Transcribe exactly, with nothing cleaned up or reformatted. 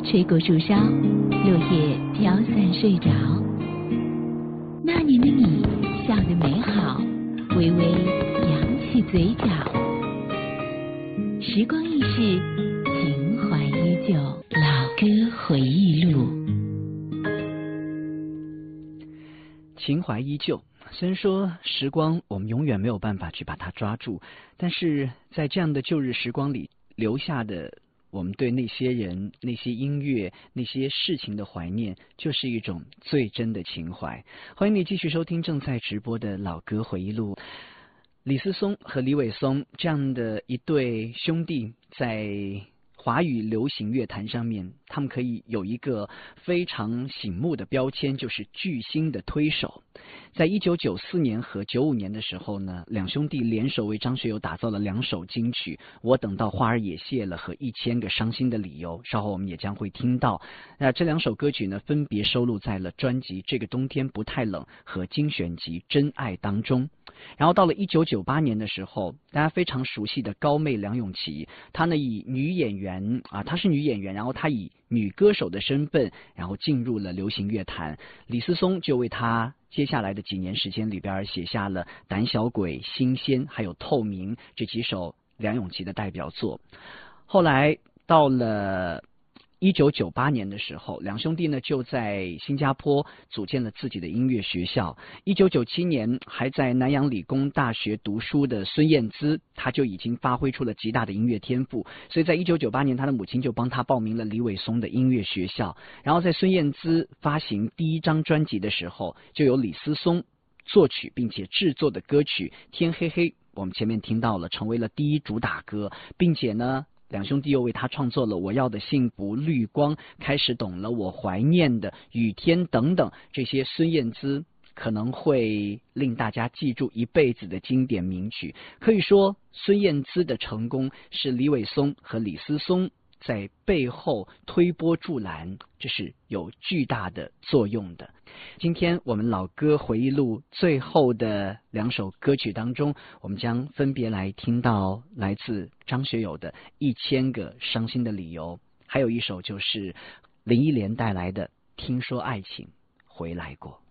吹过树梢，落叶飘散睡着。那年的你笑得美好，微微扬起嘴角。时光易逝，情怀依旧。老歌回忆录。 情怀依旧，虽然说时光我们永远没有办法去把它抓住，但是在这样的旧日时光里留下的我们对那些人、那些音乐、那些事情的怀念，就是一种最真的情怀。欢迎你继续收听正在直播的老歌回忆录。李思松和李伟松这样的一对兄弟，在华语流行乐坛上面，他们可以有一个非常醒目的标签，就是巨星的推手。在一九九四年和九五年的时候呢，两兄弟联手为张学友打造了两首金曲《我等到花儿也谢了》和《一千个伤心的理由》，稍后我们也将会听到。那这两首歌曲呢，分别收录在了专辑《这个冬天不太冷》和精选集《真爱》当中。然后到了一九九八年的时候，大家非常熟悉的高妹梁咏琪，她呢以女演员啊，她是女演员，然后她以女歌手的身份，然后进入了流行乐坛。李思松就为她接下来的几年时间里边写下了《胆小鬼》、《新鲜》还有《透明》这几首梁咏琪的代表作。后来到了一九九八年的时候，两兄弟呢就在新加坡组建了自己的音乐学校。一九九七年还在南洋理工大学读书的孙燕姿，他就已经发挥出了极大的音乐天赋，所以在一九九八年他的母亲就帮他报名了李伟松的音乐学校。然后在孙燕姿发行第一张专辑的时候，就有李思松作曲并且制作的歌曲《天黑黑》，我们前面听到了，成为了第一主打歌，并且呢两兄弟又为他创作了《我要的幸福》、《绿光》、开始懂了我怀念的雨天等等这些孙燕姿可能会令大家记住一辈子的经典名曲。可以说孙燕姿的成功是李伟松和李思松在背后推波助澜，这是有巨大的作用的。今天我们老歌回忆录最后的两首歌曲当中，我们将分别来听到来自张学友的《一千个伤心的理由》，还有一首就是林忆莲带来的《听说爱情回来过》。